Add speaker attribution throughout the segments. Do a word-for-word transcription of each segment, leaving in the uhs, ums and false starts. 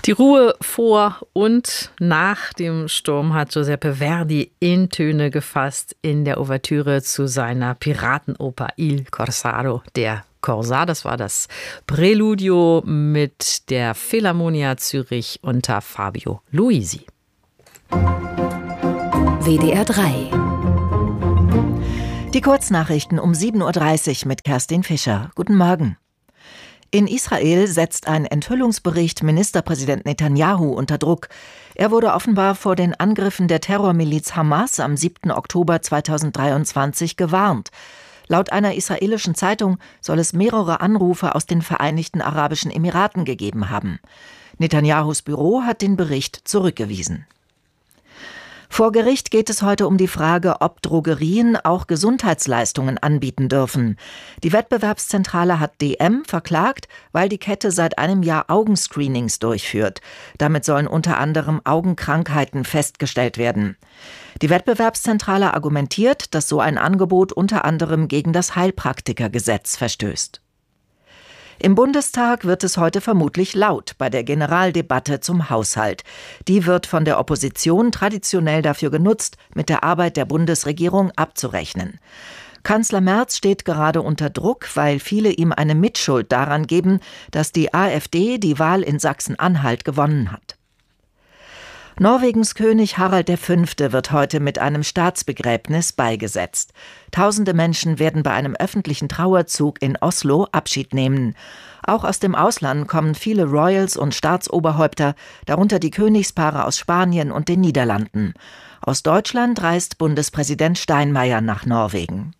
Speaker 1: Die Ruhe vor und nach dem Sturm hat Giuseppe Verdi in Töne gefasst in der Ouvertüre zu seiner Piratenoper Il Corsaro, der Korsar. Das war das Präludio mit der Philharmonia Zürich unter Fabio Luisi.
Speaker 2: W D R drei. Die Kurznachrichten um sieben Uhr dreißig mit Kerstin Fischer. Guten Morgen. In Israel setzt ein Enthüllungsbericht Ministerpräsident Netanyahu unter Druck. Er wurde offenbar vor den Angriffen der Terrormiliz Hamas am siebten Oktober zweitausenddreiundzwanzig gewarnt. Laut einer israelischen Zeitung soll es mehrere Anrufe aus den Vereinigten Arabischen Emiraten gegeben haben. Netanyahus Büro hat den Bericht zurückgewiesen. Vor Gericht geht es heute um die Frage, ob Drogerien auch Gesundheitsleistungen anbieten dürfen. Die Wettbewerbszentrale hat D M verklagt, weil die Kette seit einem Jahr Augenscreenings durchführt. Damit sollen unter anderem Augenkrankheiten festgestellt werden. Die Wettbewerbszentrale argumentiert, dass so ein Angebot unter anderem gegen das Heilpraktikergesetz verstößt. Im Bundestag wird es heute vermutlich laut bei der Generaldebatte zum Haushalt. Die wird von der Opposition traditionell dafür genutzt, mit der Arbeit der Bundesregierung abzurechnen. Kanzler Merz steht gerade unter Druck, weil viele ihm eine Mitschuld daran geben, dass die AfD die Wahl in Sachsen-Anhalt gewonnen hat. Norwegens König Harald der Fünfte wird heute mit einem Staatsbegräbnis beigesetzt. Tausende Menschen werden bei einem öffentlichen Trauerzug in Oslo Abschied nehmen. Auch aus dem Ausland kommen viele Royals und Staatsoberhäupter, darunter die Königspaare aus Spanien und den Niederlanden. Aus Deutschland reist Bundespräsident Steinmeier nach Norwegen.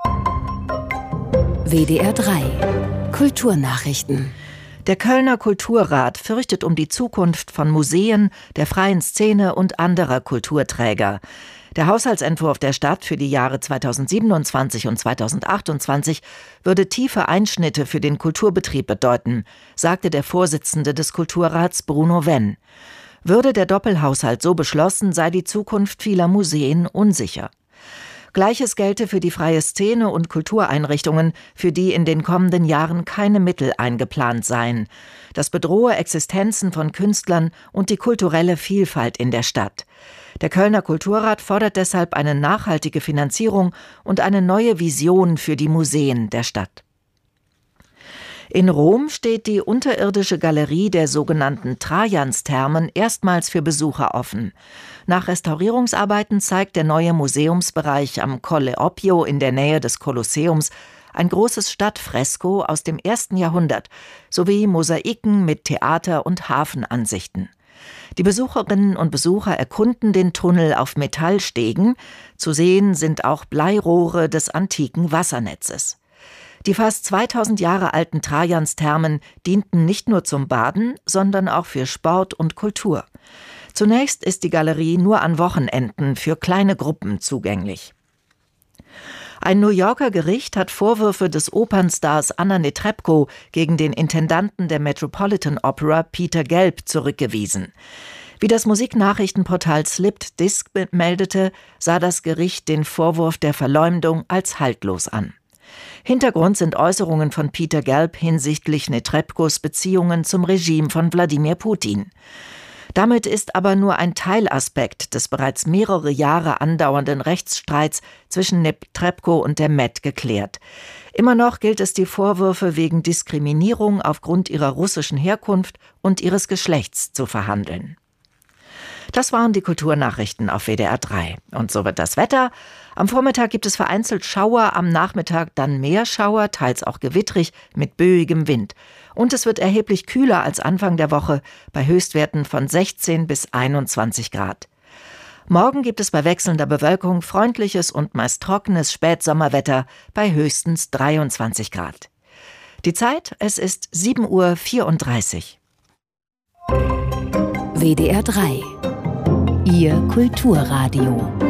Speaker 3: W D R drei. Kulturnachrichten.
Speaker 2: Der Kölner Kulturrat fürchtet um die Zukunft von Museen, der freien Szene und anderer Kulturträger. Der Haushaltsentwurf der Stadt für die Jahre zweitausendsiebenundzwanzig und zweitausendachtundzwanzig würde tiefe Einschnitte für den Kulturbetrieb bedeuten, sagte der Vorsitzende des Kulturrats Bruno Wenn. Würde der Doppelhaushalt so beschlossen, sei die Zukunft vieler Museen unsicher. Gleiches gelte für die freie Szene und Kultureinrichtungen, für die in den kommenden Jahren keine Mittel eingeplant seien. Das bedrohe Existenzen von Künstlern und die kulturelle Vielfalt in der Stadt. Der Kölner Kulturrat fordert deshalb eine nachhaltige Finanzierung und eine neue Vision für die Museen der Stadt. In Rom steht die unterirdische Galerie der sogenannten Trajansthermen erstmals für Besucher offen. Nach Restaurierungsarbeiten zeigt der neue Museumsbereich am Colle Oppio in der Nähe des Kolosseums ein großes Stadtfresko aus dem ersten Jahrhundert sowie Mosaiken mit Theater- und Hafenansichten. Die Besucherinnen und Besucher erkunden den Tunnel auf Metallstegen. Zu sehen sind auch Bleirohre des antiken Wassernetzes. Die fast zweitausend Jahre alten Trajansthermen dienten nicht nur zum Baden, sondern auch für Sport und Kultur. Zunächst ist die Galerie nur an Wochenenden für kleine Gruppen zugänglich. Ein New Yorker Gericht hat Vorwürfe des Opernstars Anna Netrebko gegen den Intendanten der Metropolitan Opera Peter Gelb zurückgewiesen. Wie das Musiknachrichtenportal Slipped Disc meldete, sah das Gericht den Vorwurf der Verleumdung als haltlos an. Hintergrund sind Äußerungen von Peter Gelb hinsichtlich Netrebkos Beziehungen zum Regime von Wladimir Putin. Damit ist aber nur ein Teilaspekt des bereits mehrere Jahre andauernden Rechtsstreits zwischen Netrebko und der Met geklärt. Immer noch gilt es, die Vorwürfe wegen Diskriminierung aufgrund ihrer russischen Herkunft und ihres Geschlechts zu verhandeln. Das waren die Kulturnachrichten auf W D R drei. Und so wird das Wetter. Am Vormittag gibt es vereinzelt Schauer, am Nachmittag dann mehr Schauer, teils auch gewittrig mit böigem Wind. Und es wird erheblich kühler als Anfang der Woche bei Höchstwerten von sechzehn bis einundzwanzig Grad. Morgen gibt es bei wechselnder Bewölkung freundliches und meist trockenes Spätsommerwetter bei höchstens dreiundzwanzig Grad. Die Zeit, es ist sieben Uhr vierunddreißig.
Speaker 3: W D R drei. Ihr Kulturradio.